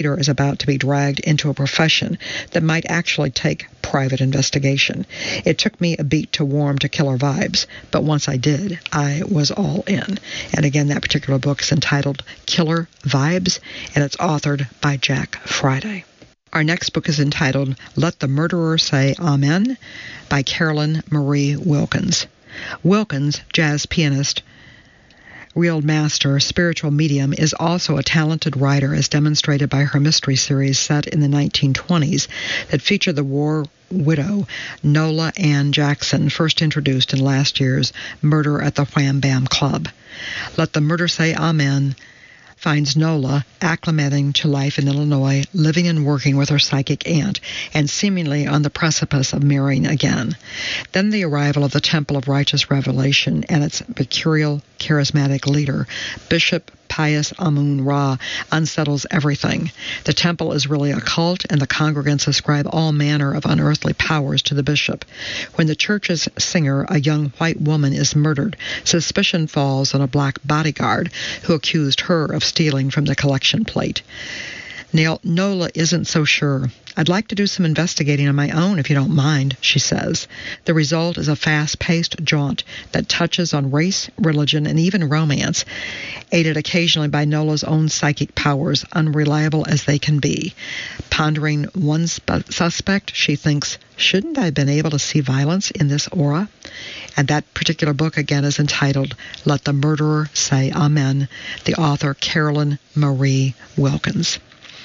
prosecutor is about to be dragged into a profession that might actually take private investigation. It took me a beat to warm to killer vibes, but once I did, I was all in. And again, that particular book is entitled Killer Vibes, and it's authored by Jack Friday. Our next book is entitled Let the Murderer Say Amen by Carolyn Marie Wilkins. Wilkins, jazz pianist, real master, spiritual medium, is also a talented writer, as demonstrated by her mystery series set in the 1920s that featured the war widow Nola Ann Jackson, first introduced in last year's Murder at the Wham Bam Club. Let the Murder Say Amen finds Nola acclimating to life in Illinois, living and working with her psychic aunt, and seemingly on the precipice of marrying again. Then the arrival of the Temple of Righteous Revelation and its mercurial, charismatic leader, Bishop Pius Amun-Ra, unsettles everything. The temple is really a cult, and the congregants ascribe all manner of unearthly powers to the bishop. When the church's singer, a young white woman, is murdered, suspicion falls on a black bodyguard who accused her of stealing from the collection plate. Nola isn't so sure. I'd like to do some investigating on my own, if you don't mind, she says. The result is a fast-paced jaunt that touches on race, religion, and even romance, aided occasionally by Nola's own psychic powers, unreliable as they can be. Pondering one suspect, she thinks, shouldn't I have been able to see violence in this aura? And that particular book, again, is entitled Let the Murderer Say Amen, the author Carolyn Marie Wilkins.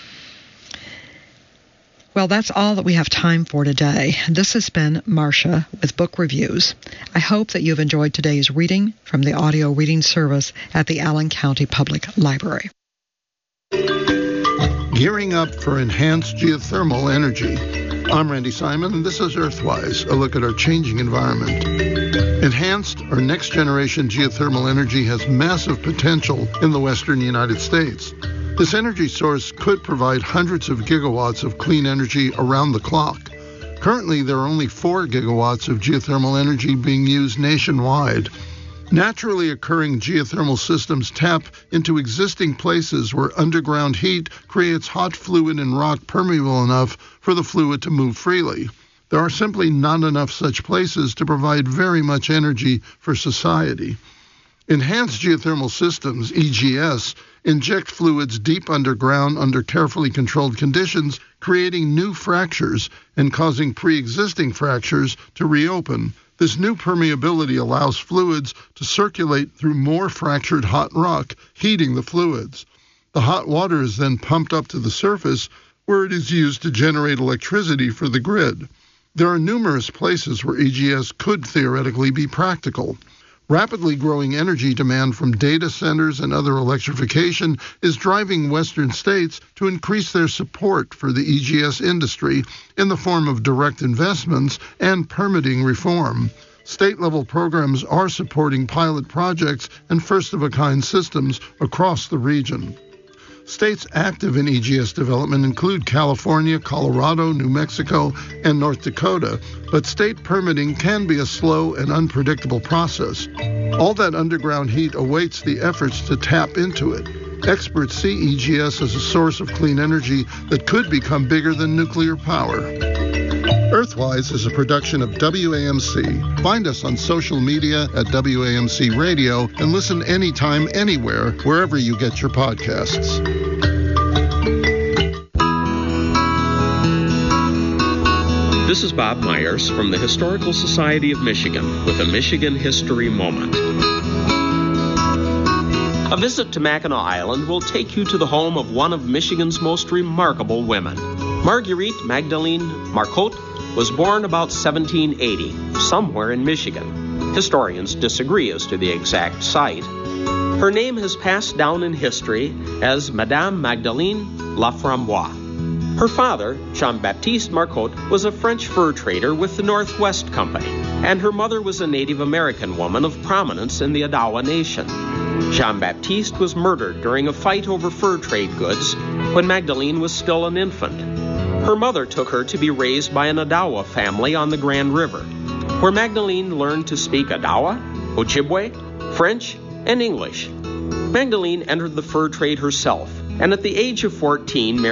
Well, that's all that we have time for today. This has been Marcia with Book Reviews. I hope that you've enjoyed today's reading from the audio reading service at the Allen County Public Library. Gearing up for enhanced geothermal energy. I'm Randy Simon, and this is Earthwise, a look at our changing environment. Enhanced or next-generation geothermal energy has massive potential in the western United States. This energy source could provide hundreds of gigawatts of clean energy around the clock. Currently, there are only 4 gigawatts of geothermal energy being used nationwide. Naturally occurring geothermal systems tap into existing places where underground heat creates hot fluid and rock permeable enough for the fluid to move freely. There are simply not enough such places to provide very much energy for society. Enhanced geothermal systems, EGS, inject fluids deep underground under carefully controlled conditions, creating new fractures and causing pre-existing fractures to reopen. This new permeability allows fluids to circulate through more fractured hot rock, heating the fluids. The hot water is then pumped up to the surface, where it is used to generate electricity for the grid. There are numerous places where EGS could theoretically be practical. Rapidly growing energy demand from data centers and other electrification is driving Western states to increase their support for the EGS industry in the form of direct investments and permitting reform. State-level programs are supporting pilot projects and first-of-a-kind systems across the region. States active in EGS development include California, Colorado, New Mexico, and North Dakota, but state permitting can be a slow and unpredictable process. All that underground heat awaits the efforts to tap into it. Experts see EGS as a source of clean energy that could become bigger than nuclear power. Earthwise is a production of WAMC. Find us on social media at WAMC Radio and listen anytime, anywhere, wherever you get your podcasts. This is Bob Myers from the Historical Society of Michigan with a Michigan History Moment. A visit to Mackinac Island will take you to the home of one of Michigan's most remarkable women. Marguerite Magdalene Marcotte was born about 1780, somewhere in Michigan. Historians disagree as to the exact site. Her name has passed down in history as Madame Magdalene Laframboise. Her father, Jean-Baptiste Marcotte, was a French fur trader with the Northwest Company, and her mother was a Native American woman of prominence in the Odawa Nation. Jean-Baptiste was murdered during a fight over fur trade goods when Magdalene was still an infant. Her mother took her to be raised by an Odawa family on the Grand River, where Magdalene learned to speak Odawa, Ojibwe, French, and English. Magdalene entered the fur trade herself, and at the age of 14 married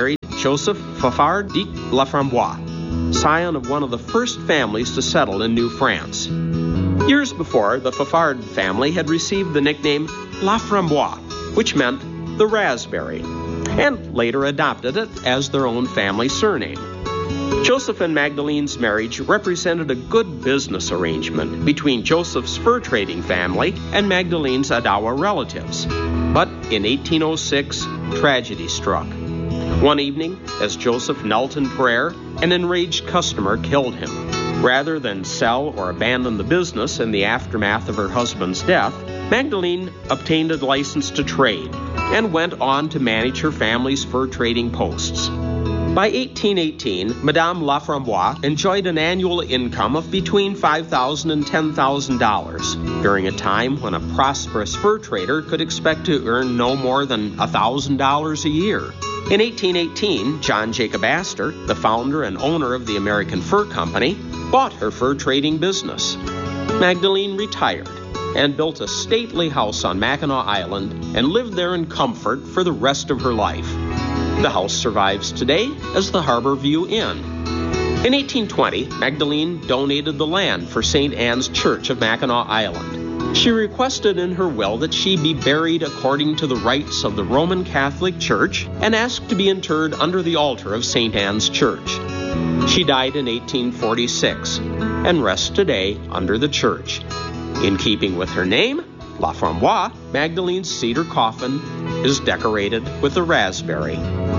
Joseph Fafard de Laframboise, scion of one of the first families to settle in New France. Years before, the Fafard family had received the nickname Laframboise, which meant the raspberry, and later adopted it as their own family surname. Joseph and Magdalene's marriage represented a good business arrangement between Joseph's fur trading family and Magdalene's Odawa relatives. But in 1806, tragedy struck. One evening, as Joseph knelt in prayer, an enraged customer killed him. Rather than sell or abandon the business in the aftermath of her husband's death, Magdalene obtained a license to trade and went on to manage her family's fur trading posts. By 1818, Madame Laframboise enjoyed an annual income of between $5,000 and $10,000, during a time when a prosperous fur trader could expect to earn no more than $1,000 a year. In 1818, John Jacob Astor, the founder and owner of the American Fur Company, bought her fur trading business. Magdalene retired and built a stately house on Mackinac Island and lived there in comfort for the rest of her life. The house survives today as the Harbor View Inn. In 1820, Magdalene donated the land for St. Anne's Church of Mackinac Island. She requested in her will that she be buried according to the rites of the Roman Catholic Church and asked to be interred under the altar of St. Anne's Church. She died in 1846 and rests today under the church. In keeping with her name, Laframboise, Magdalene's cedar coffin is decorated with a raspberry.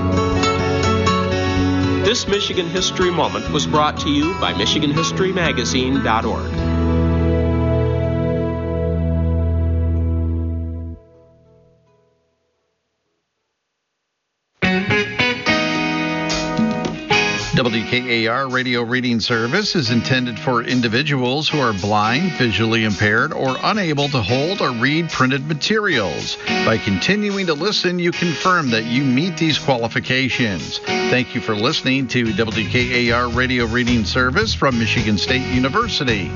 This Michigan History Moment was brought to you by MichiganHistoryMagazine.org. WKAR Radio Reading Service is intended for individuals who are blind, visually impaired, or unable to hold or read printed materials. By continuing to listen, you confirm that you meet these qualifications. Thank you for listening to WKAR Radio Reading Service from Michigan State University.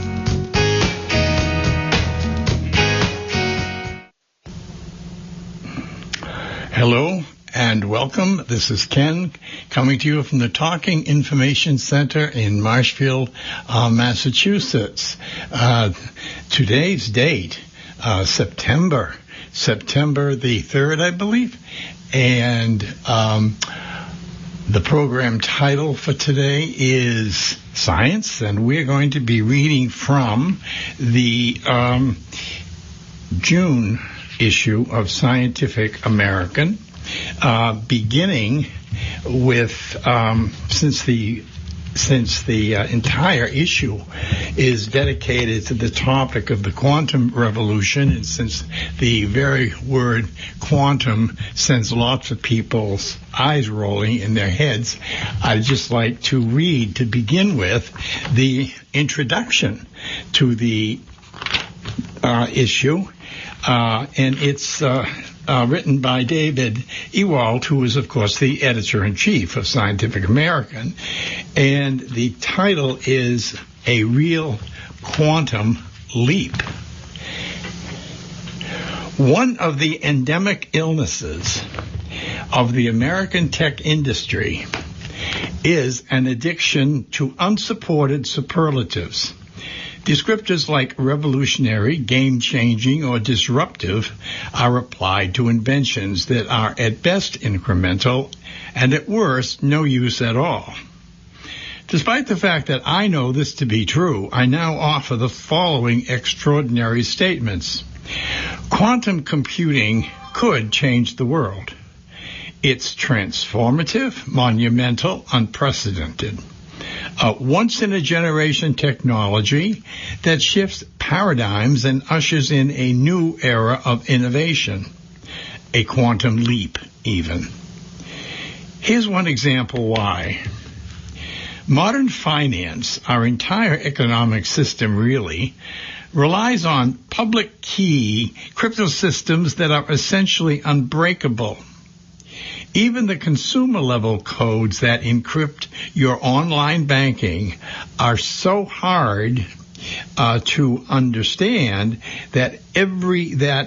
Hello and welcome. This is Ken coming to you from the Talking Information Center in Marshfield, Massachusetts. Today's date, September the 3rd, I believe, and the program title for today is Science, and we're going to be reading from the June issue of Scientific American. Beginning with since the entire issue is dedicated to the topic of the quantum revolution, and since the very word quantum sends lots of people's eyes rolling in their heads, I'd just like to read, to begin with, the introduction to the issue, and it's written by David Ewald, who is, of course, the editor-in-chief of Scientific American, and the title is A Real Quantum Leap. One of the endemic illnesses of the American tech industry is an addiction to unsupported superlatives. Descriptors like revolutionary, game-changing, or disruptive are applied to inventions that are at best incremental and at worst no use at all. Despite the fact that I know this to be true, I now offer the following extraordinary statements. Quantum computing could change the world. It's transformative, monumental, unprecedented. A once-in-a-generation technology that shifts paradigms and ushers in a new era of innovation, a quantum leap even. Here's one example why. Modern finance, our entire economic system really, relies on public key crypto systems that are essentially unbreakable. Even the consumer-level codes that encrypt your online banking are so hard to understand that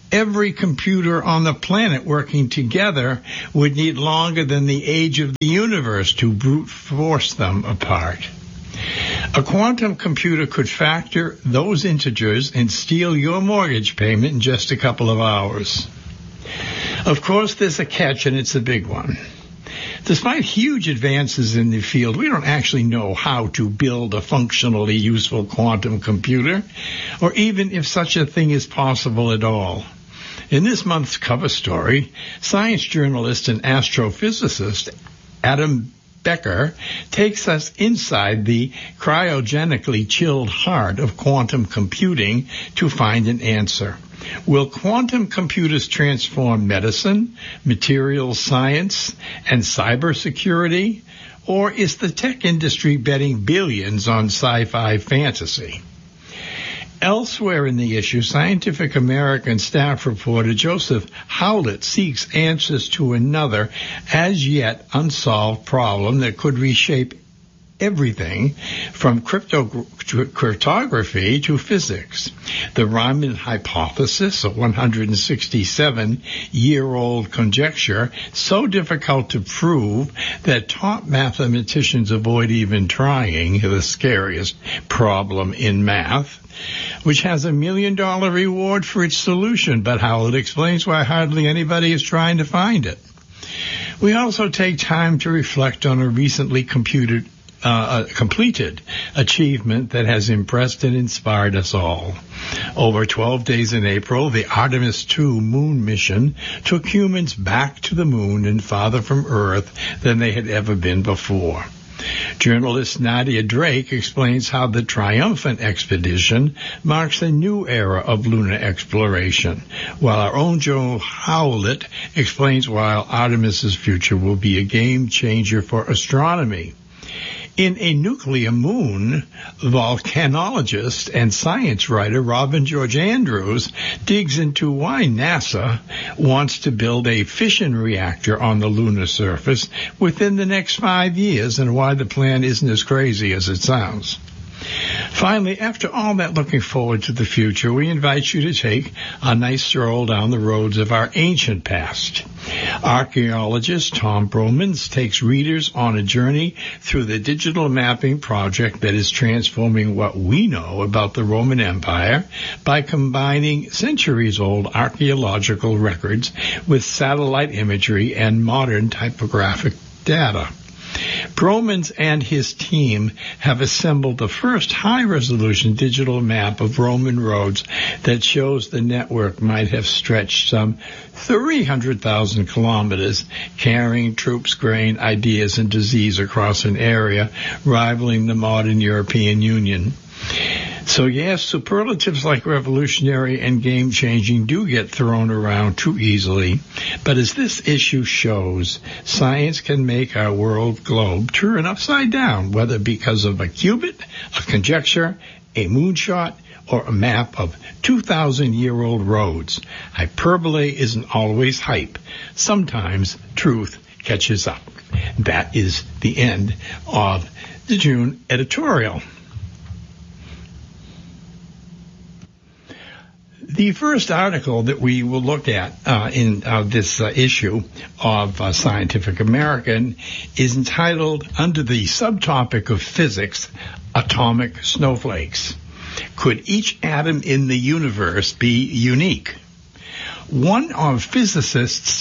every computer on the planet working together would need longer than the age of the universe to brute force them apart. A quantum computer could factor those integers and steal your mortgage payment in just a couple of hours. Of course, there's a catch, and it's a big one. Despite huge advances in the field, we don't actually know how to build a functionally useful quantum computer, or even if such a thing is possible at all. In this month's cover story, science journalist and astrophysicist Adam Becker takes us inside the cryogenically chilled heart of quantum computing to find an answer. Will quantum computers transform medicine, materials science, and cybersecurity? Or is the tech industry betting billions on sci-fi fantasy? Elsewhere in the issue, Scientific American staff reporter Joseph Howlett seeks answers to another as yet unsolved problem that could reshape everything from cryptography to physics. The Riemann hypothesis, a 167-year-old conjecture, so difficult to prove that top mathematicians avoid even trying, the scariest problem in math, which has $1 million reward for its solution, but Howlett explains why hardly anybody is trying to find it. We also take time to reflect on a recently completed achievement that has impressed and inspired us all. Over 12 days in April, the Artemis II moon mission took humans back to the moon and farther from Earth than they had ever been before. Journalist Nadia Drake explains how the triumphant expedition marks a new era of lunar exploration, while our own Joe Howlett explains why Artemis's future will be a game changer for astronomy. In A Nuclear Moon, volcanologist and science writer Robin George Andrews digs into why NASA wants to build a fission reactor on the lunar surface within the next 5 years and why the plan isn't as crazy as it sounds. Finally, after all that looking forward to the future, we invite you to take a nice stroll down the roads of our ancient past. Archaeologist Tom Bromans takes readers on a journey through the digital mapping project that is transforming what we know about the Roman Empire by combining centuries-old archaeological records with satellite imagery and modern typographic data. Bromans and his team have assembled the first high-resolution digital map of Roman roads that shows the network might have stretched some 300,000 kilometers, carrying troops, grain, ideas, and disease across an area rivaling the modern European Union. So yes, superlatives like revolutionary and game-changing do get thrown around too easily, but as this issue shows, science can make our world globe turn upside down, whether because of a qubit, a conjecture, a moonshot, or a map of 2,000-year-old roads. Hyperbole isn't always hype. Sometimes truth catches up. That is the end of the June editorial. The first article that we will look at in this issue of Scientific American is entitled, under the subtopic of physics, Atomic Snowflakes. Could each atom in the universe be unique? One of physicists'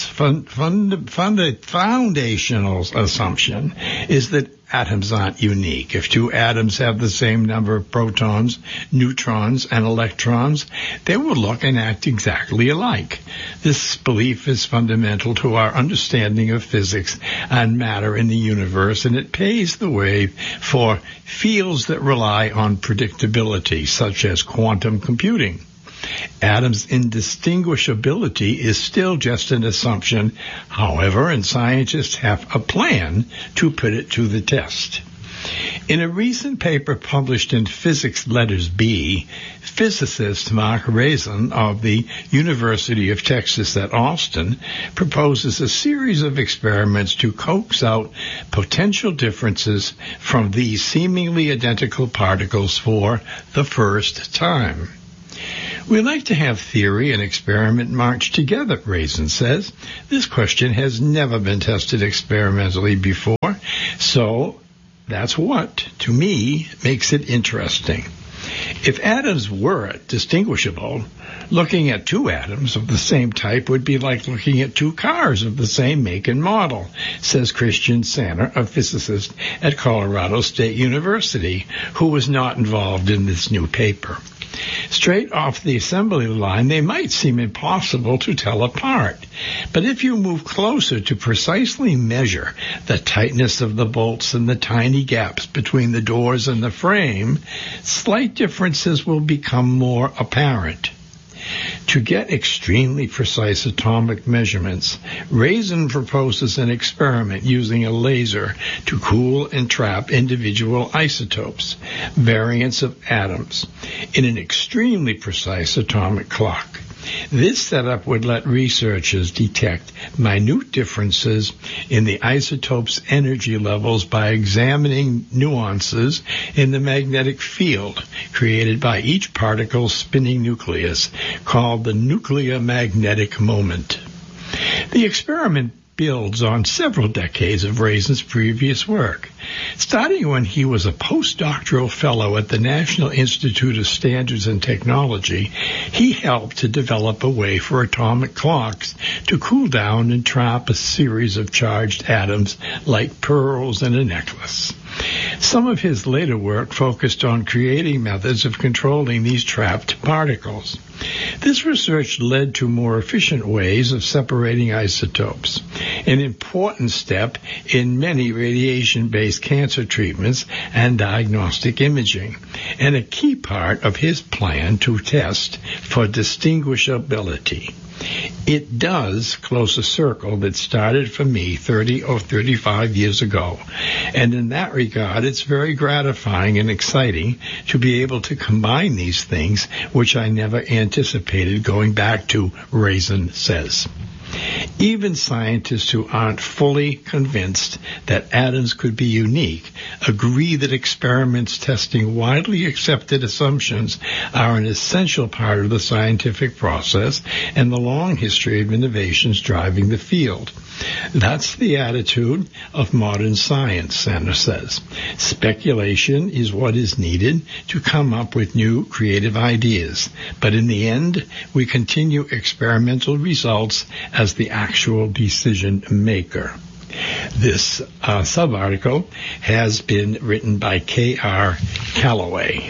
foundational assumption is that atoms aren't unique. If two atoms have the same number of protons, neutrons, and electrons, they will look and act exactly alike. This belief is fundamental to our understanding of physics and matter in the universe, and it paves the way for fields that rely on predictability, such as quantum computing. Atoms' indistinguishability is still just an assumption, however, and scientists have a plan to put it to the test. In a recent paper published in Physics Letters B, physicist Mark Raisin of the University of Texas at Austin proposes a series of experiments to coax out potential differences from these seemingly identical particles for the first time. We like to have theory and experiment march together, Raisin says. This question has never been tested experimentally before, so that's what, to me, makes it interesting. If atoms were distinguishable, looking at two atoms of the same type would be like looking at two cars of the same make and model, says Christian Sanner, a physicist at Colorado State University, who was not involved in this new paper. Straight off the assembly line, they might seem impossible to tell apart. But if you move closer to precisely measure the tightness of the bolts and the tiny gaps between the doors and the frame, slight differences will become more apparent. To get extremely precise atomic measurements, Raisin proposes an experiment using a laser to cool and trap individual isotopes, variants of atoms, in an extremely precise atomic clock. This setup would let researchers detect minute differences in the isotope's energy levels by examining nuances in the magnetic field created by each particle's spinning nucleus, called the nuclear magnetic moment. The experiment builds on several decades of Raisin's previous work. Starting when he was a postdoctoral fellow at the National Institute of Standards and Technology, he helped to develop a way for atomic clocks to cool down and trap a series of charged atoms like pearls in a necklace. Some of his later work focused on creating methods of controlling these trapped particles. This research led to more efficient ways of separating isotopes, an important step in many radiation-based cancer treatments and diagnostic imaging, and a key part of his plan to test for distinguishability. It does close a circle that started for me 30 or 35 years ago, and in that regard it's very gratifying and exciting to be able to combine these things, which I never anticipated, going back to Raisin says. Even scientists who aren't fully convinced that atoms could be unique agree that experiments testing widely accepted assumptions are an essential part of the scientific process and the long history of innovations driving the field. That's the attitude of modern science, Sanner says. Speculation is what is needed to come up with new creative ideas, but in the end, we continue experimental results as the actual decision maker. This sub-article has been written by K.R. Calloway.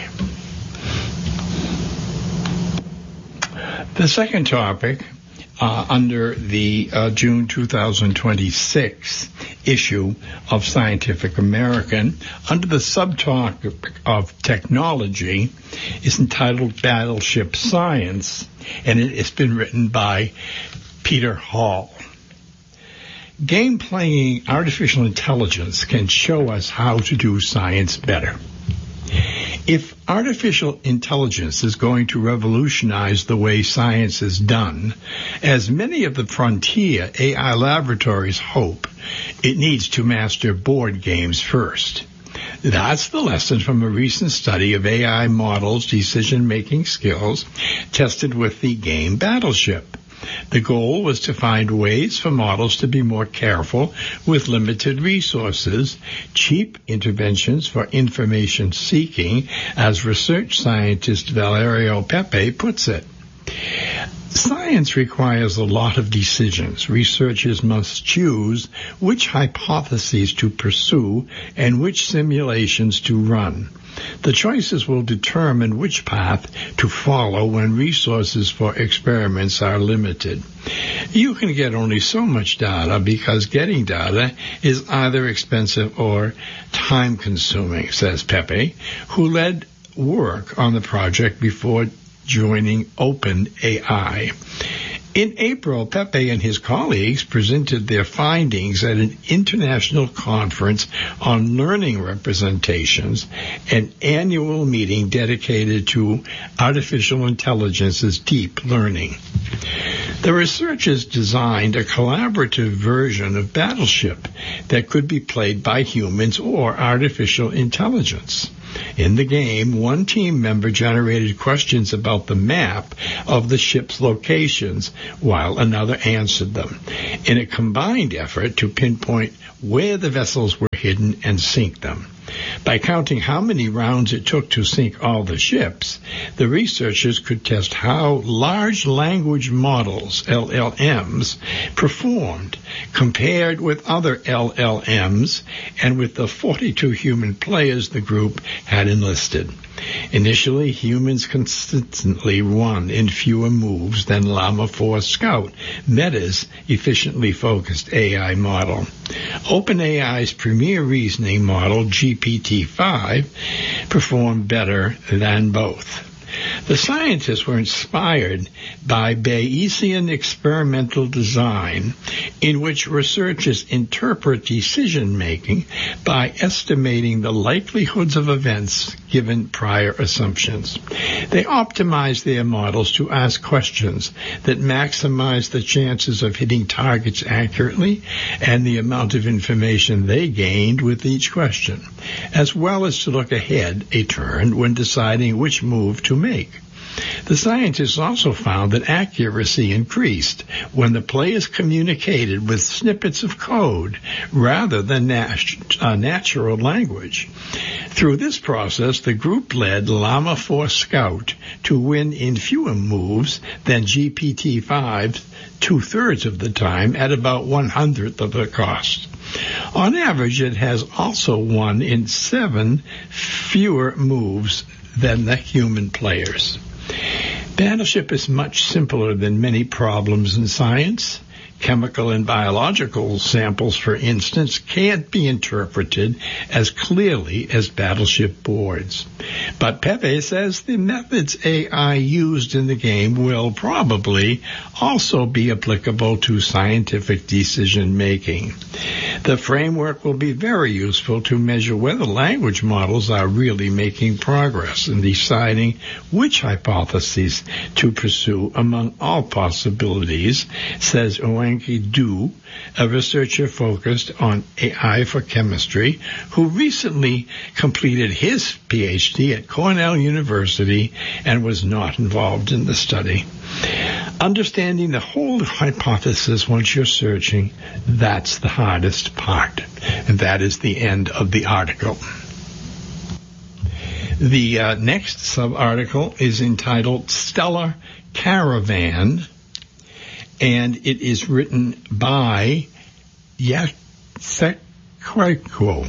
The second topic under the June 2026 issue of Scientific American, under the subtopic of technology, is entitled Battleship Science, and it has been written by Peter Hall. Game-playing artificial intelligence can show us how to do science better. If artificial intelligence is going to revolutionize the way science is done, as many of the frontier AI laboratories hope, it needs to master board games first. That's the lesson from a recent study of AI models' decision-making skills tested with the game Battleship. The goal was to find ways for models to be more careful with limited resources, cheap interventions for information seeking, as research scientist Valerio Pepe puts it. Science requires a lot of decisions. Researchers must choose which hypotheses to pursue and which simulations to run. The choices will determine which path to follow when resources for experiments are limited. You can get only so much data because getting data is either expensive or time-consuming, says Pepe, who led work on the project before joining OpenAI. In April, Pepe and his colleagues presented their findings at an international conference on learning representations, an annual meeting dedicated to artificial intelligence's deep learning. The researchers designed a collaborative version of Battleship that could be played by humans or artificial intelligence. In the game, one team member generated questions about the map of the ship's locations, while another answered them, in a combined effort to pinpoint where the vessels were hidden and sink them. By counting how many rounds it took to sink all the ships, the researchers could test how large language models, LLMs, performed compared with other LLMs and with the 42 human players the group had enlisted. Initially, humans consistently won in fewer moves than Llama 4 Scout, Meta's efficiently focused AI model. OpenAI's premier reasoning model, GPT-5, performed better than both. The scientists were inspired by Bayesian experimental design, in which researchers interpret decision-making by estimating the likelihoods of events given prior assumptions. They optimized their models to ask questions that maximize the chances of hitting targets accurately and the amount of information they gained with each question, as well as to look ahead a turn when deciding which move to make. The scientists also found that accuracy increased when the players communicated with snippets of code rather than natural language. Through this process, the group led Llama 4 Scout to win in fewer moves than GPT-5 2/3 of the time at about 1/100th of the cost. On average, it has also won in 7 fewer moves than the human players. Battleship is much simpler than many problems in science. Chemical and biological samples, for instance, can't be interpreted as clearly as battleship boards. But Pepe says the methods AI used in the game will probably also be applicable to scientific decision-making. The framework will be very useful to measure whether language models are really making progress in deciding which hypotheses to pursue among all possibilities, says Wenki Du, a researcher focused on AI for chemistry, who recently completed his PhD at Cornell University and was not involved in the study. Understanding the whole hypothesis once you're searching, that's the hardest part. And that is the end of the article. The next sub-article is entitled Stellar Caravan, and it is written by Yasekweiko.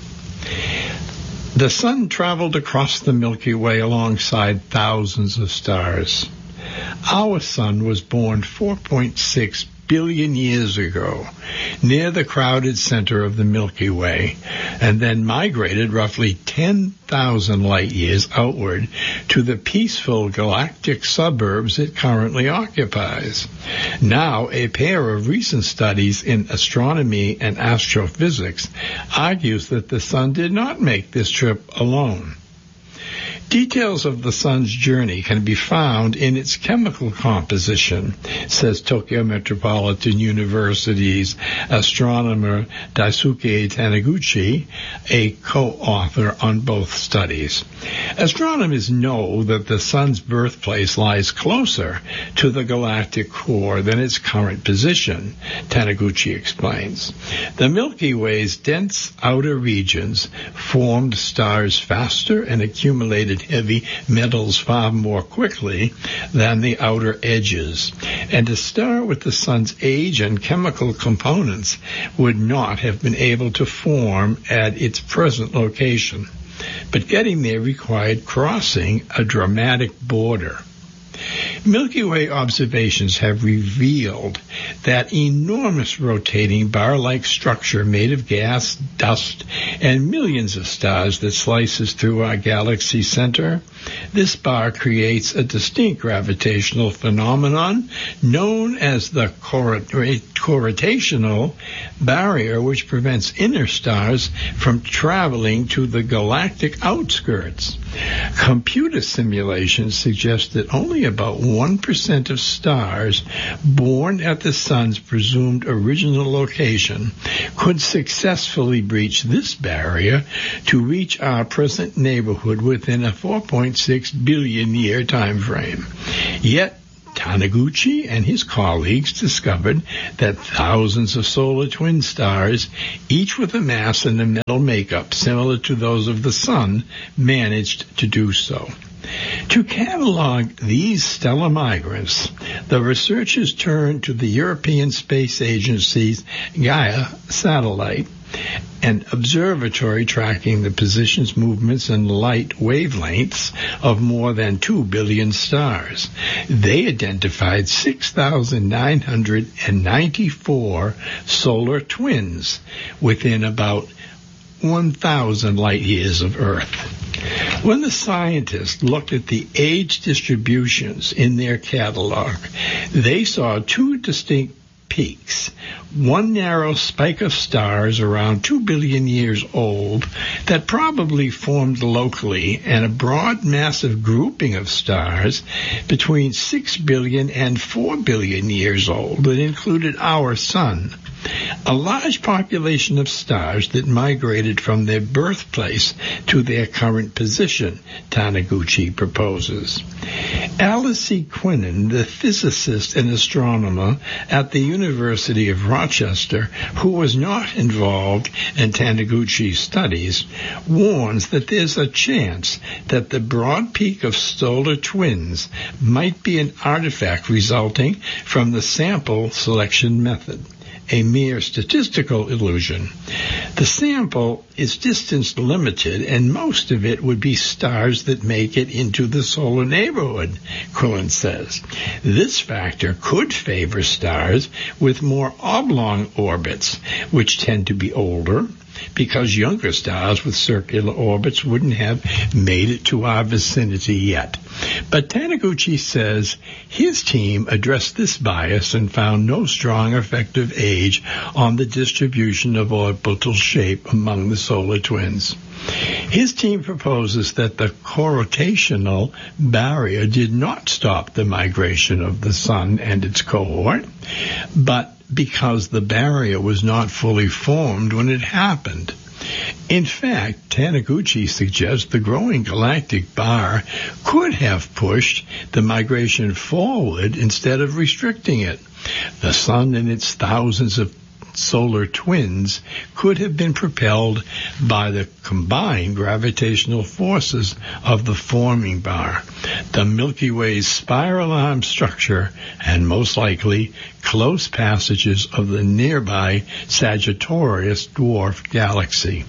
The sun traveled across the Milky Way alongside thousands of stars. Our sun was born 4.6 billion years ago, near the crowded center of the Milky Way, and then migrated roughly 10,000 light years outward to the peaceful galactic suburbs it currently occupies. Now, a pair of recent studies in astronomy and astrophysics argues that the sun did not make this trip alone. Details of the sun's journey can be found in its chemical composition, says Tokyo Metropolitan University's astronomer Daisuke Taniguchi, a co-author on both studies. Astronomers know that the sun's birthplace lies closer to the galactic core than its current position, Taniguchi explains. The Milky Way's dense outer regions formed stars faster and accumulated heavy metals far more quickly than the outer edges, and a star with the sun's age and chemical components would not have been able to form at its present location. But getting there required crossing a dramatic border. Milky Way observations have revealed that enormous rotating bar-like structure made of gas, dust, and millions of stars that slices through our galaxy center. This bar creates a distinct gravitational phenomenon known as the corrotational barrier, which prevents inner stars from traveling to the galactic outskirts. Computer simulations suggest that only about 1% of stars born at the sun's presumed original location could successfully breach this barrier to reach our present neighborhood within a 4.6 billion year time frame. Yet, Taniguchi and his colleagues discovered that thousands of solar twin stars, each with a mass and a metal makeup similar to those of the sun, managed to do so. To catalog these stellar migrants, the researchers turned to the European Space Agency's Gaia satellite, an observatory tracking the positions, movements, and light wavelengths of more than 2 billion stars. They identified 6,994 solar twins within about 1,000 light years of Earth. When the scientists looked at the age distributions in their catalog, they saw two distinct peaks, one narrow spike of stars around 2 billion years old that probably formed locally, and a broad massive grouping of stars between 6 billion and 4 billion years old that included our sun. A large population of stars that migrated from their birthplace to their current position, Taniguchi proposes. Alice C. Quinnen, the physicist and astronomer at the University of Rochester, who was not involved in Taniguchi's studies, warns that there's a chance that the broad peak of solar twins might be an artifact resulting from the sample selection method, a mere statistical illusion. The sample is distance limited, and most of it would be stars that make it into the solar neighborhood, Quillen says. This factor could favor stars with more oblong orbits, which tend to be older, because younger stars with circular orbits wouldn't have made it to our vicinity yet. But Taniguchi says his team addressed this bias and found no strong effective age on the distribution of orbital shape among the solar twins. His team proposes that the corotational barrier did not stop the migration of the sun and its cohort, but because the barrier was not fully formed when it happened. In fact, Taniguchi suggests the growing galactic bar could have pushed the migration forward instead of restricting it. The sun and its thousands of solar twins could have been propelled by the combined gravitational forces of the forming bar, the Milky Way's spiral arm structure, and most likely close passages of the nearby Sagittarius dwarf galaxy.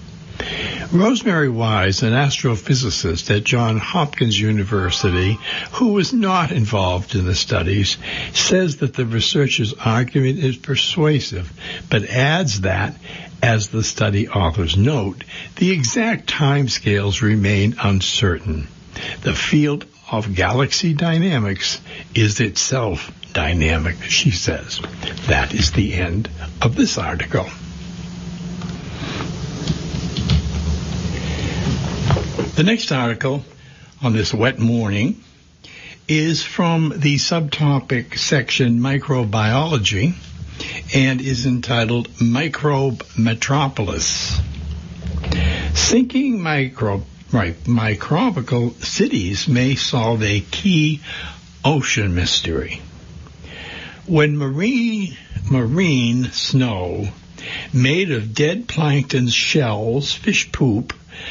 Rosemary Wise, an astrophysicist at Johns Hopkins University, who was not involved in the studies, says that the researchers' argument is persuasive, but adds that, as the study authors note, the exact timescales remain uncertain. The field of galaxy dynamics is itself dynamic, she says. That is the end of this article. The next article on this wet morning is from the subtopic section Microbiology and is entitled Microbe Metropolis. Sinking microbial cities may solve a key ocean mystery. When marine snow made of dead plankton's shells, fish poop,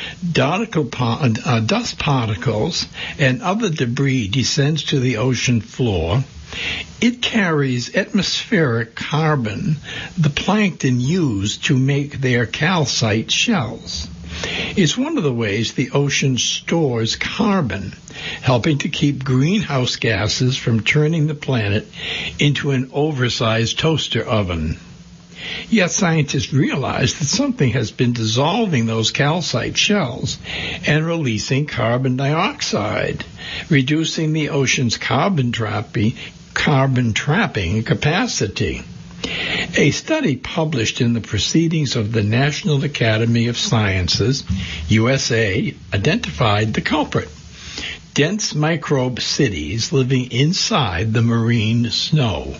dust particles, and other debris descends to the ocean floor, it carries atmospheric carbon the plankton use to make their calcite shells. It's one of the ways the ocean stores carbon, helping to keep greenhouse gases from turning the planet into an oversized toaster oven. Yet scientists realize that something has been dissolving those calcite shells and releasing carbon dioxide, reducing the ocean's carbon trapping capacity. A study published in the Proceedings of the National Academy of Sciences, USA, identified the culprit. dense microbe cities living inside the marine snow.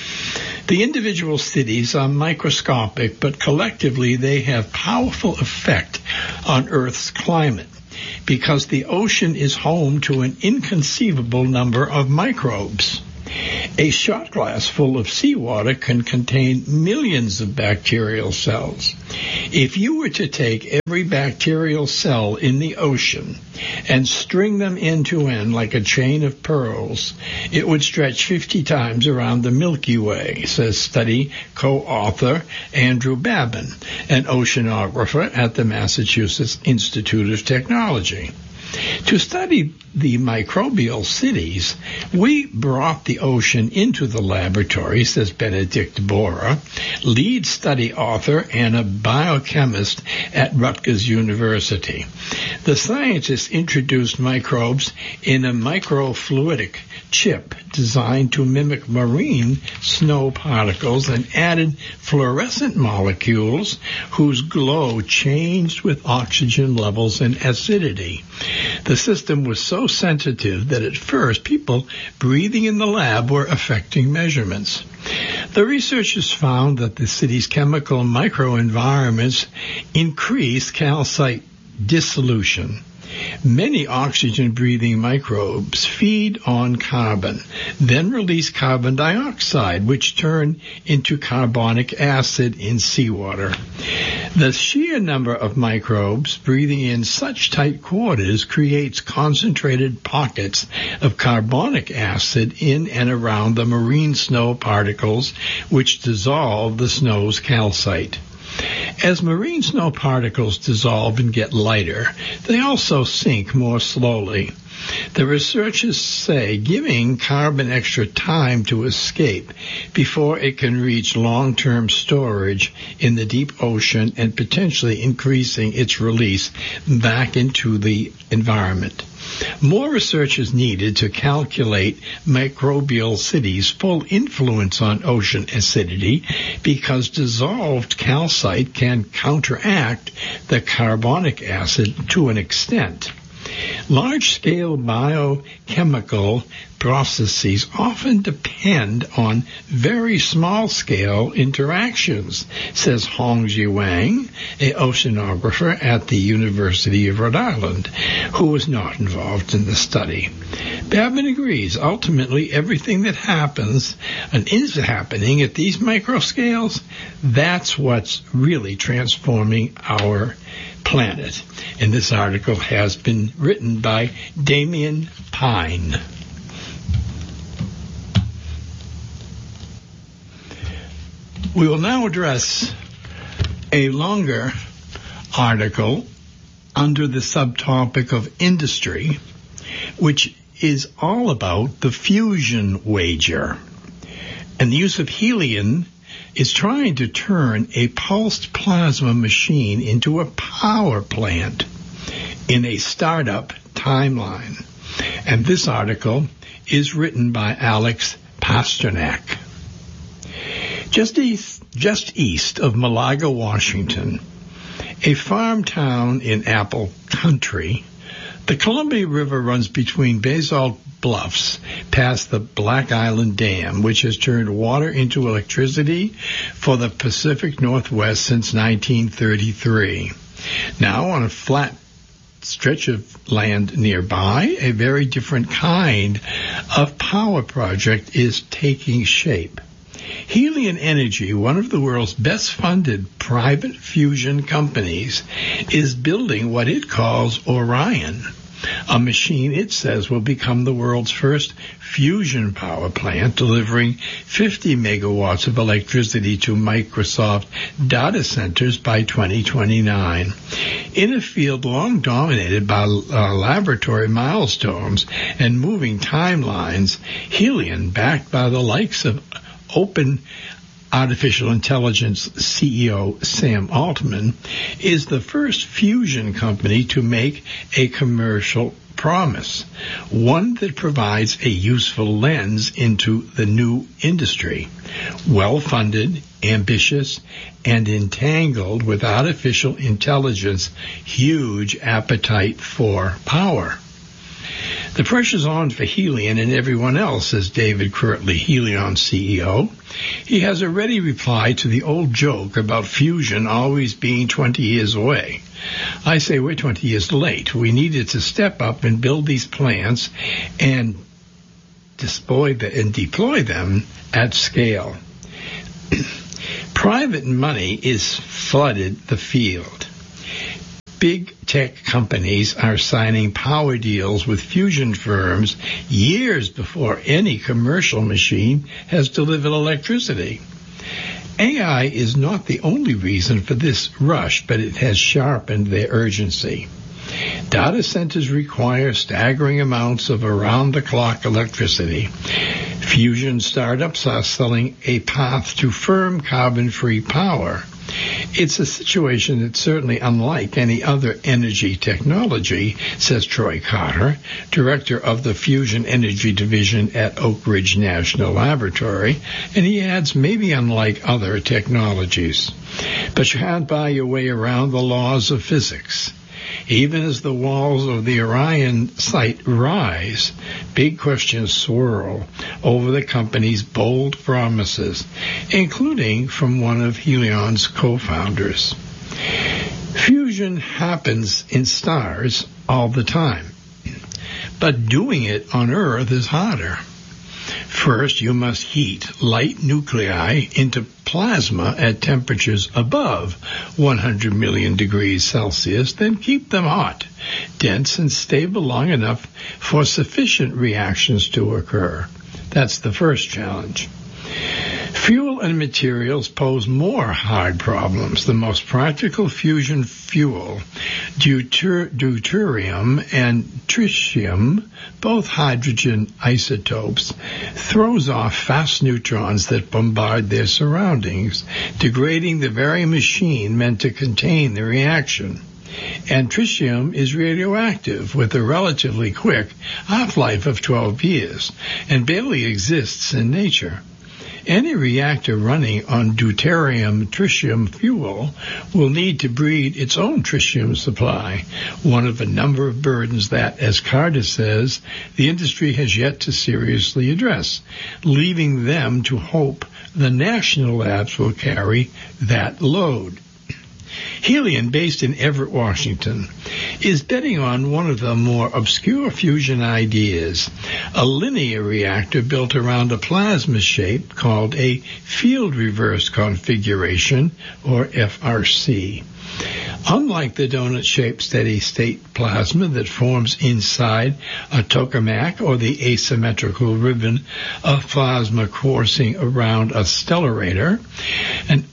The individual cities are microscopic, but collectively they have powerful effect on Earth's climate because the ocean is home to an inconceivable number of microbes. A shot glass full of seawater can contain millions of bacterial cells. If you were to take every bacterial cell in the ocean and string them end to end like a chain of pearls, it would stretch 50 times around the Milky Way, says study co-author Andrew Babin, an oceanographer at the Massachusetts Institute of Technology. To study the microbial cities, we brought the ocean into the laboratory, says Benedict Bora, lead study author and a biochemist at Rutgers University. The scientists introduced microbes in a microfluidic chip designed to mimic marine snow particles and added fluorescent molecules whose glow changed with oxygen levels and acidity. The system was so sensitive that at first people breathing in the lab were affecting measurements. The researchers found that the city's chemical microenvironments increased calcite dissolution. Many oxygen-breathing microbes feed on carbon, then release carbon dioxide, which turn into carbonic acid in seawater. The sheer number of microbes breathing in such tight quarters creates concentrated pockets of carbonic acid in and around the marine snow particles, which dissolve the snow's calcite. As marine snow particles dissolve and get lighter, they also sink more slowly. The researchers say giving carbon extra time to escape before it can reach long-term storage in the deep ocean and potentially increasing its release back into the environment. More research is needed to calculate microbial cities' full influence on ocean acidity because dissolved calcite can counteract the carbonic acid to an extent. Large-scale biochemical processes often depend on very small-scale interactions, says Hongji Wang, an oceanographer at the University of Rhode Island, who was not involved in the study. Babin agrees, ultimately everything that happens and is happening at these microscales, that's what's really transforming our planet. And this article has been written by Damien Pine. We will now address a longer article under the subtopic of industry, which is all about the fusion wager. And the use of helium is trying to turn a pulsed plasma machine into a power plant in a startup timeline. And this article is written by Alex Pasternak. Just east of Malaga, Washington, a farm town in Apple Country, the Columbia River runs between basalt bluffs past the Black Island Dam, which has turned water into electricity for the Pacific Northwest since 1933. Now, on a flat stretch of land nearby, a very different kind of power project is taking shape. Helion Energy, one of the world's best-funded private fusion companies, is building what it calls Orion, a machine it says will become the world's first fusion power plant, delivering 50 megawatts of electricity to Microsoft data centers by 2029. In a field long dominated by laboratory milestones and moving timelines, Helion, backed by the likes of Open Artificial Intelligence CEO Sam Altman, is the first fusion company to make a commercial promise, one that provides a useful lens into the new industry. Well-funded, ambitious, and entangled with artificial intelligence, huge appetite for power. The pressure's on for Helion and everyone else, says David Kirtley, Helion's CEO. He has a ready reply to the old joke about fusion always being 20 years away. I say we're 20 years late. We needed to step up and build these plants and deploy them at scale. Private money is flooded the field. Big tech companies are signing power deals with fusion firms years before any commercial machine has delivered electricity. AI is not the only reason for this rush, but it has sharpened their urgency. Data centers require staggering amounts of around-the-clock electricity. Fusion startups are selling a path to firm carbon-free power. It's a situation that's certainly unlike any other energy technology, says Troy Carter, director of the Fusion Energy Division at Oak Ridge National Laboratory, and he adds, maybe unlike other technologies. But you can't buy your way around the laws of physics. Even as the walls of the Orion site rise, big questions swirl over the company's bold promises, including from one of Helion's co-founders. Fusion happens in stars all the time, but doing it on Earth is harder. First, you must heat light nuclei into plasma at temperatures above 100 million degrees Celsius, then keep them hot, dense, and stable long enough for sufficient reactions to occur. That's the first challenge. Fuel and materials pose more hard problems. The most practical fusion fuel, deuterium and tritium, both hydrogen isotopes, throws off fast neutrons that bombard their surroundings, degrading the very machine meant to contain the reaction. And tritium is radioactive with a relatively quick half-life of 12 years and barely exists in nature. Any reactor running on deuterium-tritium fuel will need to breed its own tritium supply, one of a number of burdens that, as Carter says, the industry has yet to seriously address, leaving them to hope the national labs will carry that load. Helion, based in Everett, Washington, is betting on one of the more obscure fusion ideas, a linear reactor built around a plasma shape called a field reverse configuration, or FRC. Unlike the donut-shaped steady-state plasma that forms inside a tokamak or the asymmetrical ribbon of plasma coursing around a stellarator, an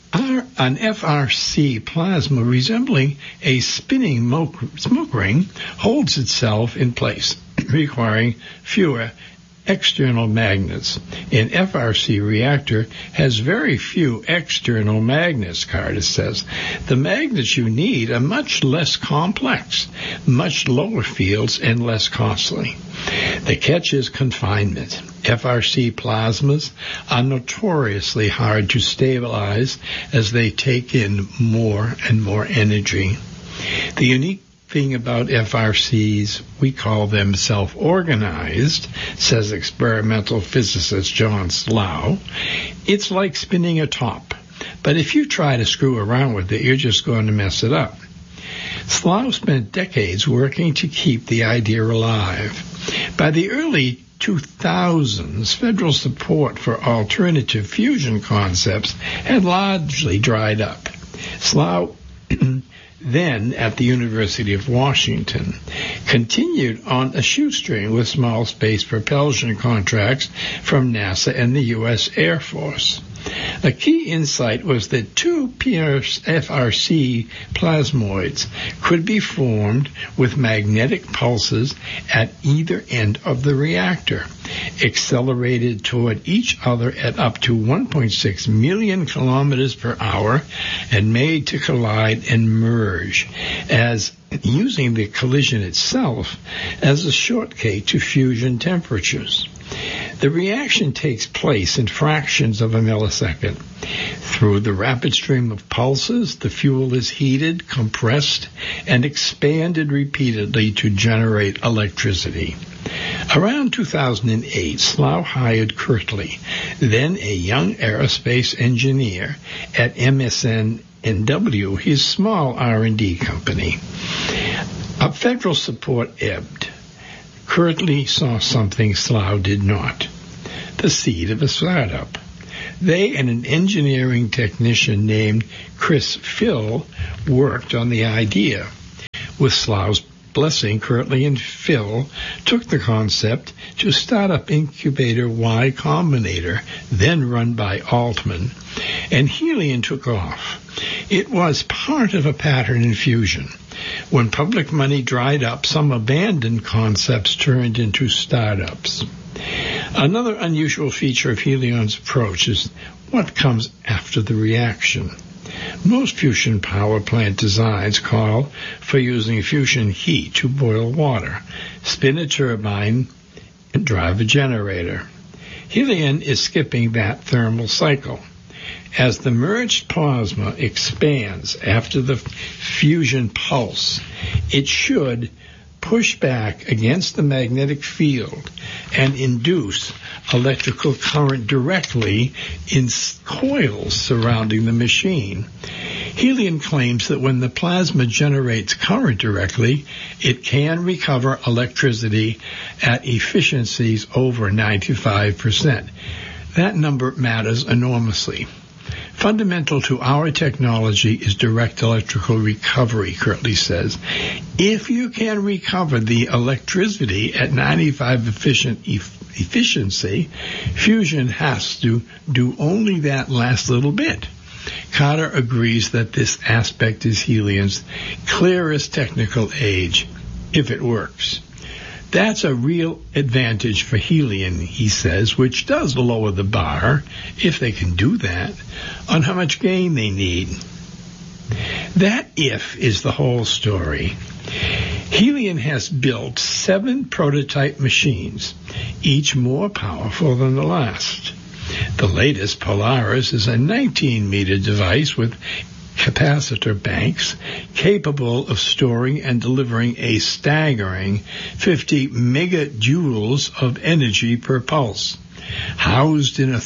FRC plasma resembling a spinning smoke ring holds itself in place, requiring fewer external magnets. An FRC reactor has very few external magnets, Carter says. The magnets you need are much less complex, much lower fields, and less costly. The catch is confinement. FRC plasmas are notoriously hard to stabilize as they take in more and more energy. The unique thing about FRCs, we call them self-organized, says experimental physicist John Slough. It's like spinning a top, but if you try to screw around with it, you're just going to mess it up. Slough spent decades working to keep the idea alive. By the early 2000s, federal support for alternative fusion concepts had largely dried up. Slough, then at the University of Washington, continued on a shoestring with small space propulsion contracts from NASA and the U.S. Air Force. A key insight was that two Pierce FRC plasmoids could be formed with magnetic pulses at either end of the reactor, accelerated toward each other at up to 1.6 million kilometers per hour, and made to collide and merge, as using the collision itself as a shortcut to fusion temperatures. The reaction takes place in fractions of a millisecond. Through the rapid stream of pulses, the fuel is heated, compressed, and expanded repeatedly to generate electricity. Around 2008, Slough hired Kirtley, then a young aerospace engineer, at MSNW, his small R&D company. Federal support ebbed. Kirtley saw something Slough did not: the seed of a startup. They and an engineering technician named Chris Phil worked on the idea. With Slough's blessing, Kirtley and Phil took the concept to startup incubator Y Combinator, then run by Altman, and Helion took off. It was part of a pattern in fusion. When public money dried up, some abandoned concepts turned into startups. Another unusual feature of Helion's approach is what comes after the reaction. Most fusion power plant designs call for using fusion heat to boil water, spin a turbine, and drive a generator. Helion is skipping that thermal cycle. As the merged plasma expands after the fusion pulse, it should push back against the magnetic field and induce electrical current directly in coils surrounding the machine. Helion claims that when the plasma generates current directly, it can recover electricity at efficiencies over 95%. That number matters enormously. Fundamental to our technology is direct electrical recovery, Kirtley says. If you can recover the electricity at 95 efficiency, fusion has to do only that last little bit. Carter agrees that this aspect is Helion's clearest technical edge, if it works. That's a real advantage for Helion, he says, which does lower the bar, if they can do that, on how much gain they need. That if is the whole story. Helion has built 7 prototype machines, each more powerful than the last. The latest, Polaris, is a 19-meter device with capacitor banks capable of storing and delivering a staggering 50 megajoules of energy per pulse. Housed in a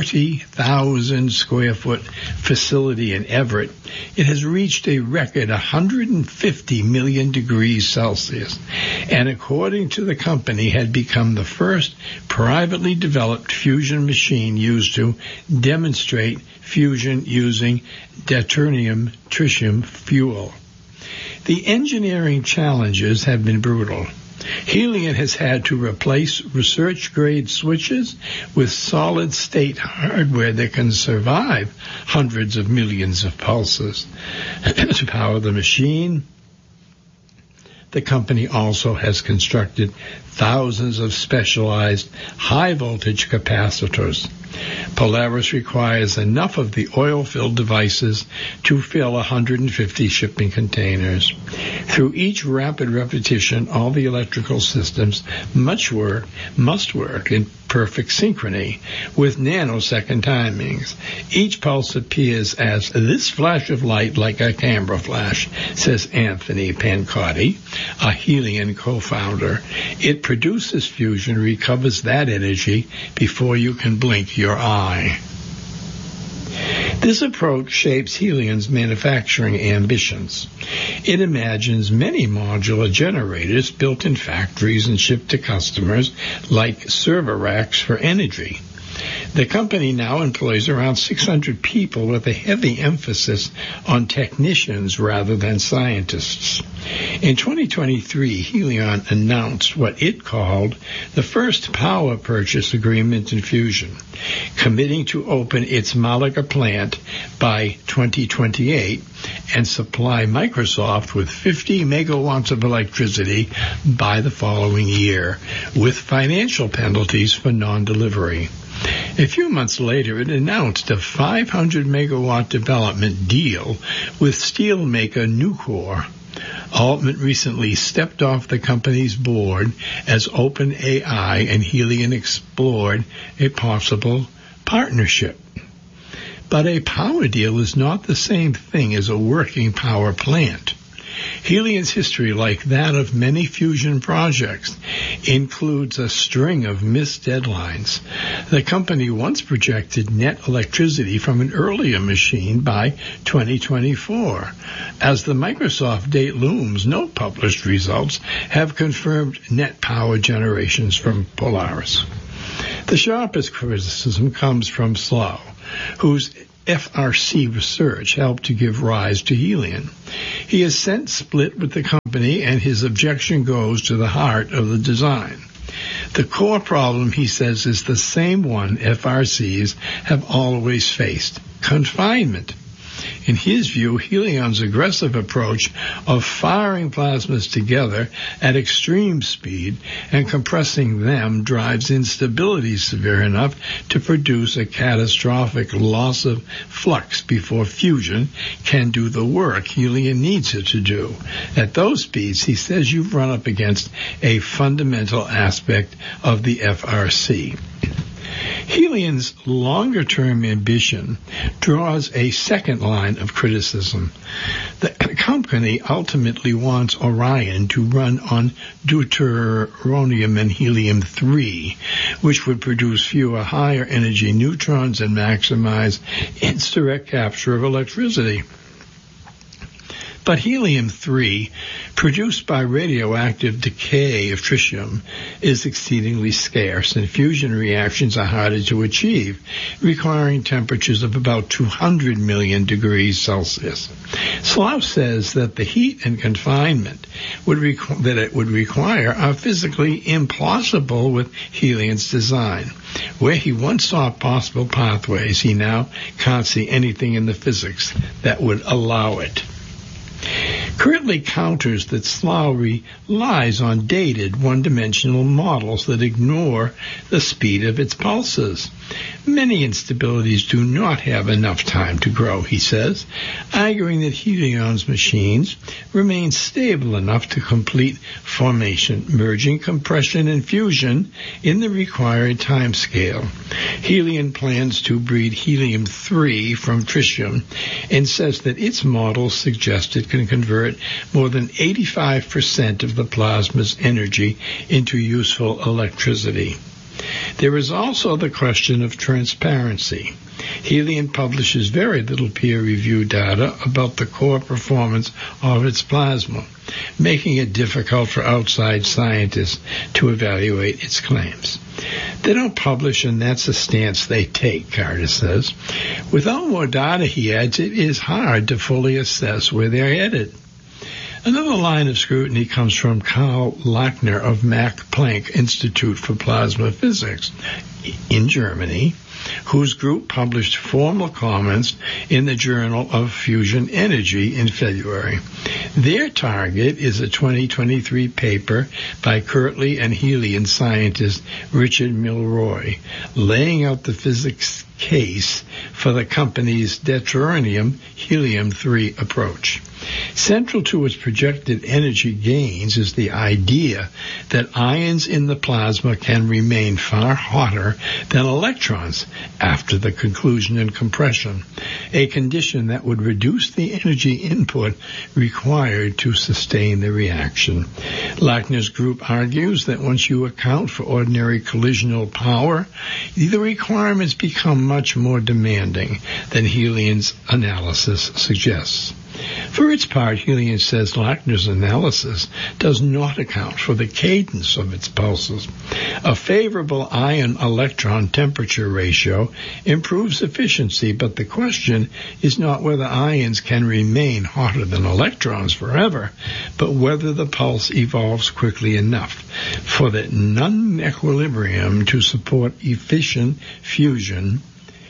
30,000 square foot facility in Everett, it has reached a record 150 million degrees Celsius, and according to the company, had become the first privately developed fusion machine used to demonstrate fusion using deuterium-tritium fuel. The engineering challenges have been brutal. Helion has had to replace research-grade switches with solid-state hardware that can survive hundreds of millions of pulses. To power the machine, the company also has constructed thousands of specialized high-voltage capacitors. Polaris requires enough of the oil-filled devices to fill 150 shipping containers. Through each rapid repetition, all the electrical systems must work in perfect synchrony with nanosecond timings. Each pulse appears as this flash of light like a camera flash, says Anthony Pancotti, a Helion co-founder. It produces fusion, recovers that energy before you can blink your eye. This approach shapes Helion's manufacturing ambitions. It imagines many modular generators built in factories and shipped to customers like server racks for energy. The company now employs around 600 people with a heavy emphasis on technicians rather than scientists. In 2023, Helion announced what it called the first power purchase agreement in fusion, committing to open its Malaga plant by 2028 and supply Microsoft with 50 megawatts of electricity by the following year, with financial penalties for non-delivery. A few months later, it announced a 500-megawatt development deal with steelmaker Nucor. Altman recently stepped off the company's board as OpenAI and Helion explored a possible partnership. But a power deal is not the same thing as a working power plant. Helian's history, like that of many fusion projects, includes a string of missed deadlines. The company once projected net electricity from an earlier machine by 2024. As the Microsoft date looms, no published results have confirmed net power generations from Polaris. The sharpest criticism comes from Slough, whose FRC research helped to give rise to Helian. He has since split with the company, and his objection goes to the heart of the design. The core problem, he says, is the same one FRCs have always faced: confinement. In his view, Helian's aggressive approach of firing plasmas together at extreme speed and compressing them drives instability severe enough to produce a catastrophic loss of flux before fusion can do the work Helian needs it to do. At those speeds, he says, you've run up against a fundamental aspect of the FRC. Helian's longer-term ambition draws a second line of criticism. The company ultimately wants Orion to run on deuterium and helium-3, which would produce fewer higher-energy neutrons and maximize its direct capture of electricity. But helium-3, produced by radioactive decay of tritium, is exceedingly scarce, and fusion reactions are harder to achieve, requiring temperatures of about 200 million degrees Celsius. Slough says that the heat and confinement that it would require are physically impossible with Helian's design. Where he once saw possible pathways, he now can't see anything in the physics that would allow it. Currently counters that Slough relies on dated one-dimensional models that ignore the speed of its pulses. Many instabilities do not have enough time to grow, he says, arguing that Helian's machines remain stable enough to complete formation, merging compression and fusion in the required time scale. Helian plans to breed helium-3 from tritium and says that its models suggest it can convert more than 85% of the plasma's energy into useful electricity. There is also the question of transparency. Helian publishes very little peer-reviewed data about the core performance of its plasma, making it difficult for outside scientists to evaluate its claims. They don't publish, and that's a stance they take, Carter says. Without more data, he adds, it is hard to fully assess where they're headed. Another line of scrutiny comes from Karl Lachner of Max Planck Institute for Plasma Physics in Germany, whose group published formal comments in the Journal of Fusion Energy in February. Their target is a 2023 paper by Kirtley and Helian scientist Richard Milroy, laying out the physics case for the company's deuterium helium-3 approach. Central to its projected energy gains is the idea that ions in the plasma can remain far hotter than electrons after the conclusion and compression, a condition that would reduce the energy input required to sustain the reaction. Lachner's group argues that once you account for ordinary collisional power, the requirements become much more demanding than Helian's analysis suggests. For its part, Helian says Lachner's analysis does not account for the cadence of its pulses. A favorable ion-electron temperature ratio improves efficiency, but the question is not whether ions can remain hotter than electrons forever, but whether the pulse evolves quickly enough for the non-equilibrium to support efficient fusion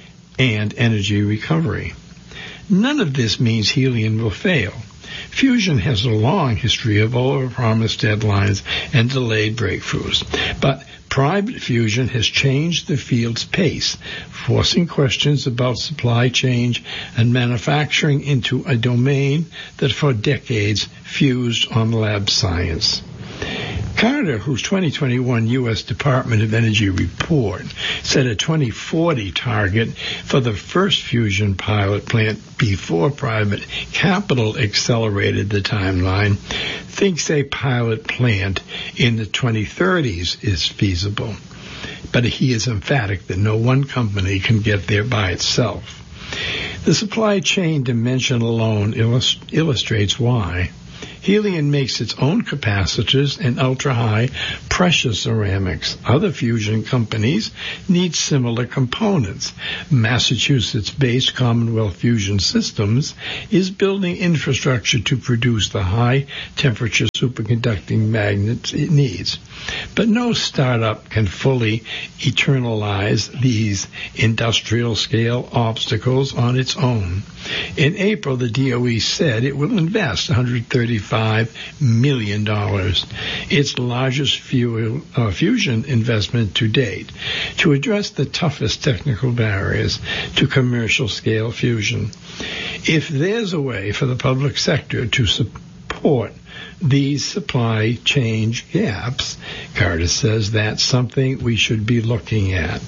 and energy recovery. None of this means Helian will fail. Fusion has a long history of overpromised deadlines and delayed breakthroughs, but private fusion has changed the field's pace, forcing questions about supply chain and manufacturing into a domain that for decades fused on lab science. Carter, whose 2021 U.S. Department of Energy report set a 2040 target for the first fusion pilot plant before private capital accelerated the timeline, thinks a pilot plant in the 2030s is feasible. But he is emphatic that no one company can get there by itself. The supply chain dimension alone illustrates why. Helion makes its own capacitors and ultra-high pressure ceramics. Other fusion companies need similar components. Massachusetts-based Commonwealth Fusion Systems is building infrastructure to produce the high-temperature superconducting magnets it needs. But no startup can fully eternalize these industrial-scale obstacles on its own. In April, the DOE said it will invest $135 million, its largest fusion investment to date, to address the toughest technical barriers to commercial-scale fusion. If there's a way for the public sector to support these supply chain gaps, Carter says that's something we should be looking at.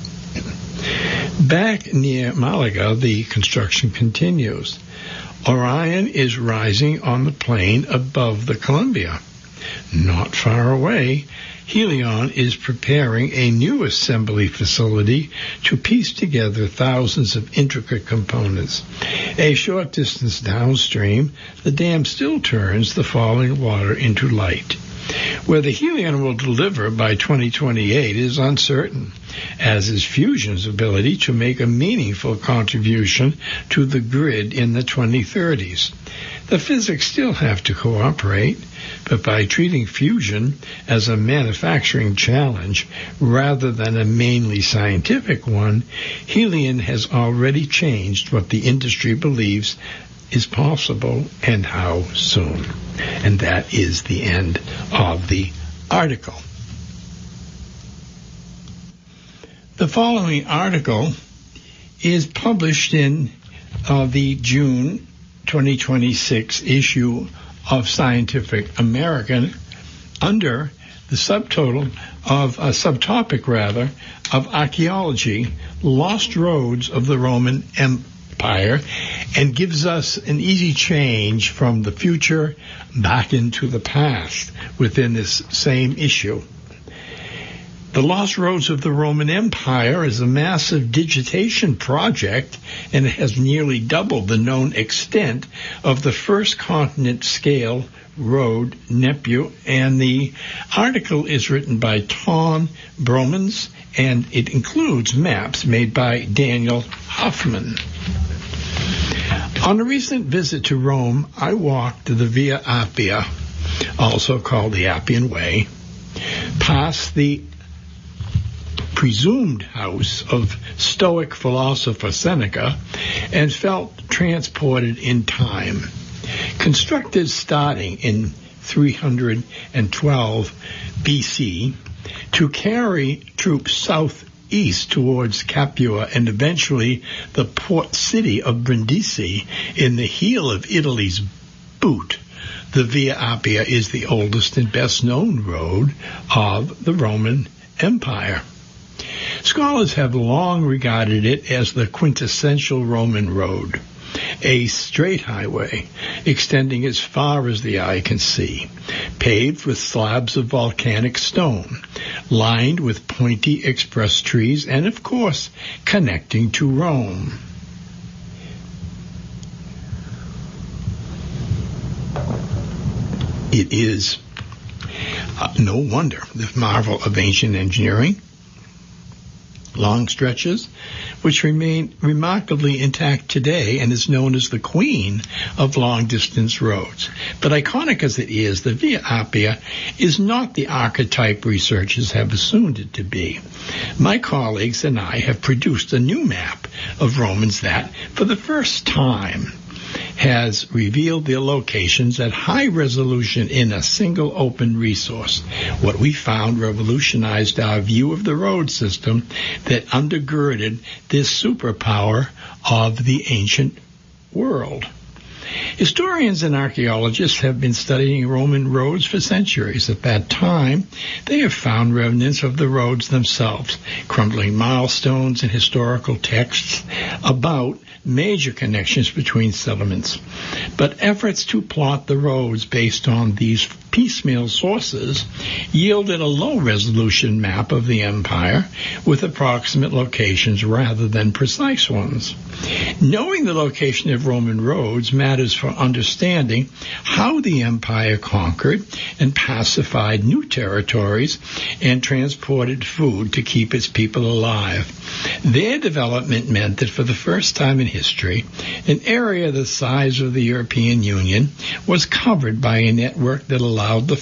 Back near Malaga, the construction continues. Orion is rising on the plain above the Columbia. Not far away, Helion is preparing a new assembly facility to piece together thousands of intricate components. A short distance downstream, the dam still turns the falling water into light. Whether Helion will deliver by 2028 is uncertain, as is fusion's ability to make a meaningful contribution to the grid in the 2030s. The physics still have to cooperate, but by treating fusion as a manufacturing challenge rather than a mainly scientific one, Helion has already changed what the industry believes is possible and how soon. And that is the end of the article. The following article is published in the June 2026 issue of Scientific American under the subtopic of archaeology, lost roads of the Roman Empire, and gives us an easy change from the future back into the past within this same issue. The Lost Roads of the Roman Empire is a massive digitation project, and it has nearly doubled the known extent of the first continent-scale road, Nepu, and the article is written by Tom Bromans, and it includes maps made by Daniel Hoffman. On a recent visit to Rome, I walked the Via Appia, also called the Appian Way, past the presumed house of Stoic philosopher Seneca, and felt transported in time. Constructed starting in 312 BC to carry troops southeast towards Capua and eventually the port city of Brindisi in the heel of Italy's boot, the Via Appia is the oldest and best known road of the Roman Empire. Scholars have long regarded it as the quintessential Roman road, a straight highway extending as far as the eye can see, paved with slabs of volcanic stone, lined with pointy express trees, and of course connecting to Rome. It is no wonder the marvel of ancient engineering, long stretches, which remain remarkably intact today and is known as the queen of long-distance roads. But iconic as it is, the Via Appia is not the archetype researchers have assumed it to be. My colleagues and I have produced a new map of Romans that, for the first time, has revealed their locations at high resolution in a single open resource. What we found revolutionized our view of the road system that undergirded this superpower of the ancient world. Historians and archaeologists have been studying Roman roads for centuries. At that time, they have found remnants of the roads themselves, crumbling milestones and historical texts about major connections between settlements. But efforts to plot the roads based on these piecemeal sources yielded a low-resolution map of the empire with approximate locations rather than precise ones. Knowing the location of Roman roads matters for understanding how the empire conquered and pacified new territories and transported food to keep its people alive. Their development meant that for the first time in history, an area the size of the European Union was covered by a network that allowed the